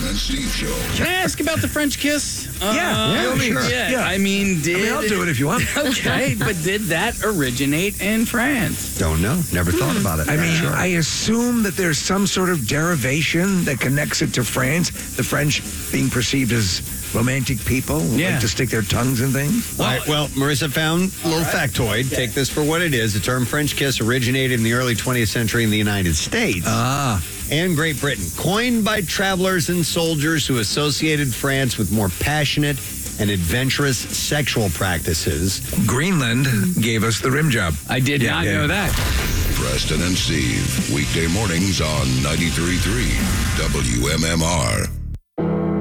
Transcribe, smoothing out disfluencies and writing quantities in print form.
Preston and Steve Show. Can I ask about the French kiss? Sure. Yeah. I mean, I'll do it if you want. Okay, but did that originate in France? Don't know. Never thought about it. I mean, Sure. I assume that there's some sort of derivation that connects it to France, the French being perceived as romantic people who like to stick their tongues in things. All right, well, Marissa found a little factoid. Take this for what it is. The term French kiss originated in the early 20th century in the United States and Great Britain. Coined by travelers and soldiers who associated France with more passionate and adventurous sexual practices. Greenland gave us the rim job. I did not know that. Preston and Steve, weekday mornings on 93.3 WMMR.